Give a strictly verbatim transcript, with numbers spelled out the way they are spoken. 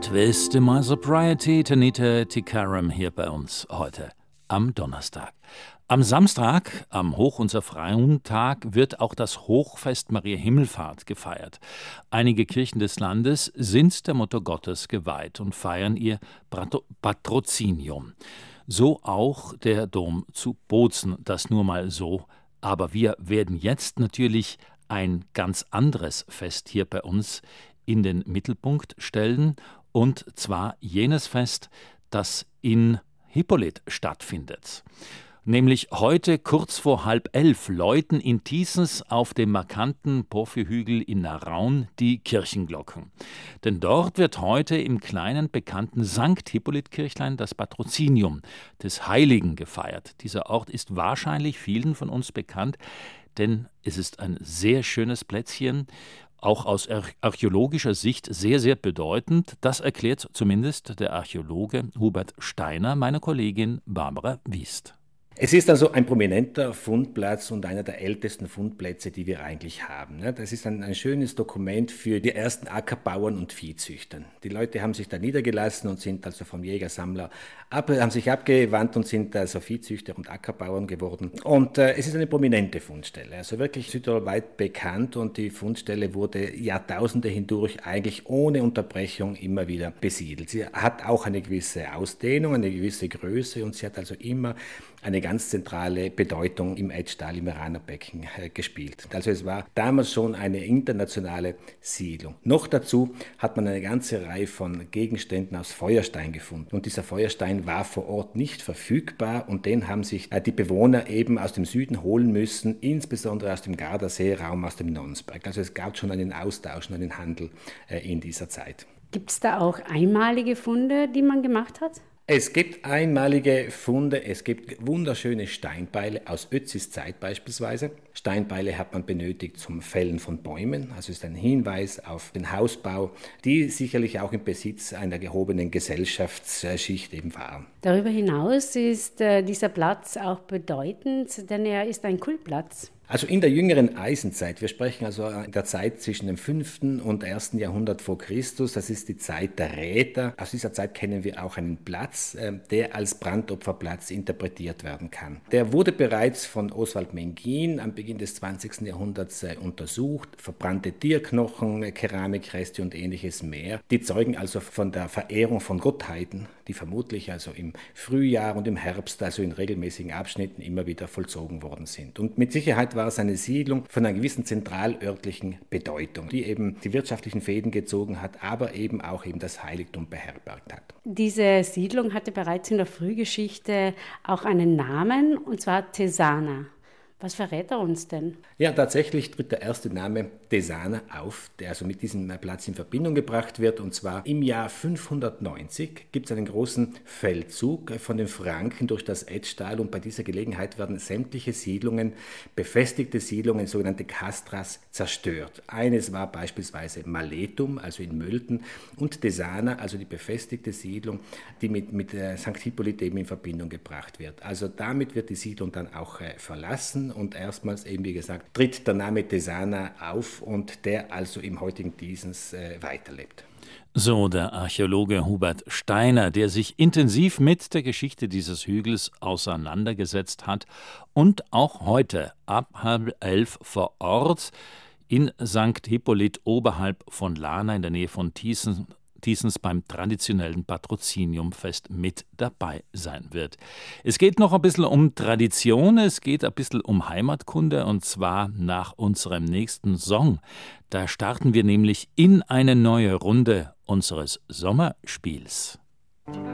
Twist in my sobriety, Tanita Tikaram hier bei uns heute am Donnerstag. Am Samstag, am Hoch- unser Frauentag, wird auch das Hochfest Maria Himmelfahrt gefeiert. Einige Kirchen des Landes sind der Mutter Gottes geweiht und feiern ihr Patrozinium. So auch der Dom zu Bozen, das nur mal so. Aber wir werden jetzt natürlich ein ganz anderes Fest hier bei uns in den Mittelpunkt stellen, und zwar jenes Fest, das in Hippolyt stattfindet. Nämlich heute kurz vor halb elf läuten in Thiessens auf dem markanten Porphyrhügel in Naraun die Kirchenglocken. Denn dort wird heute im kleinen bekannten Sankt Hippolyt-Kirchlein das Patrozinium des Heiligen gefeiert. Dieser Ort ist wahrscheinlich vielen von uns bekannt, denn es ist ein sehr schönes Plätzchen, auch aus archäologischer Sicht sehr, sehr bedeutend. Das erklärt zumindest der Archäologe Hubert Steiner meiner Kollegin Barbara Wiest. Es ist also ein prominenter Fundplatz und einer der ältesten Fundplätze, die wir eigentlich haben. Das ist ein, ein schönes Dokument für die ersten Ackerbauern und Viehzüchter. Die Leute haben sich da niedergelassen und sind also vom Jägersammler ab, haben sich abgewandt und sind also Viehzüchter und Ackerbauern geworden. Und äh, es ist eine prominente Fundstelle, also wirklich südtirolweit bekannt, und die Fundstelle wurde Jahrtausende hindurch eigentlich ohne Unterbrechung immer wieder besiedelt. Sie hat auch eine gewisse Ausdehnung, eine gewisse Größe, und sie hat also immer eine ganz zentrale Bedeutung im Etschtal, im Iranerbecken äh, gespielt. Also es war damals schon eine internationale Siedlung. Noch dazu hat man eine ganze Reihe von Gegenständen aus Feuerstein gefunden. Und dieser Feuerstein war vor Ort nicht verfügbar, und den haben sich äh, die Bewohner eben aus dem Süden holen müssen, insbesondere aus dem Gardaseeraum, aus dem Nonsberg. Also es gab schon einen Austausch und einen Handel äh, in dieser Zeit. Gibt es da auch einmalige Funde, die man gemacht hat? Es gibt einmalige Funde, es gibt wunderschöne Steinbeile aus Ötzis Zeit beispielsweise. Steinbeile hat man benötigt zum Fällen von Bäumen, also ist ein Hinweis auf den Hausbau, die sicherlich auch im Besitz einer gehobenen Gesellschaftsschicht eben waren. Darüber hinaus ist äh, dieser Platz auch bedeutend, denn er ist ein Kultplatz. Also in der jüngeren Eisenzeit, wir sprechen also in der Zeit zwischen dem fünften und ersten Jahrhundert vor Christus, das ist die Zeit der Räter. Aus dieser Zeit kennen wir auch einen Platz, der als Brandopferplatz interpretiert werden kann. Der wurde bereits von Oswald Mengin am Beginn des zwanzigsten Jahrhunderts untersucht. Verbrannte Tierknochen, Keramikreste und ähnliches mehr. Die zeugen also von der Verehrung von Gottheiten, die vermutlich also im Frühjahr und im Herbst, also in regelmäßigen Abschnitten, immer wieder vollzogen worden sind. Und mit Sicherheit war es eine Siedlung von einer gewissen zentralörtlichen Bedeutung, die eben die wirtschaftlichen Fäden gezogen hat, aber eben auch eben das Heiligtum beherbergt hat. Diese Siedlung hatte bereits in der Frühgeschichte auch einen Namen, und zwar Tesana. Was verrät er uns denn? Ja, tatsächlich tritt der erste Name Tesana auf, der also mit diesem Platz in Verbindung gebracht wird. Und zwar im Jahr fünfhundertneunzig gibt es einen großen Feldzug von den Franken durch das Etschtal. Und bei dieser Gelegenheit werden sämtliche Siedlungen, befestigte Siedlungen, sogenannte Castras, zerstört. Eines war beispielsweise Maletum, also in Mölten, und Tesana, also die befestigte Siedlung, die mit, mit äh, Sankt Hippolyt eben in Verbindung gebracht wird. Also damit wird die Siedlung dann auch äh, verlassen. Und erstmals eben, wie gesagt, tritt der Name Tesana auf, und der also im heutigen Thiessens äh, weiterlebt. So der Archäologe Hubert Steiner, der sich intensiv mit der Geschichte dieses Hügels auseinandergesetzt hat und auch heute ab halb elf vor Ort in Sankt Hippolyt oberhalb von Lahna in der Nähe von Thiessen Thiessens beim traditionellen Patroziniumfest mit dabei sein wird. Es geht noch ein bisschen um Tradition, es geht ein bisschen um Heimatkunde, und zwar nach unserem nächsten Song. Da starten wir nämlich in eine neue Runde unseres Sommerspiels.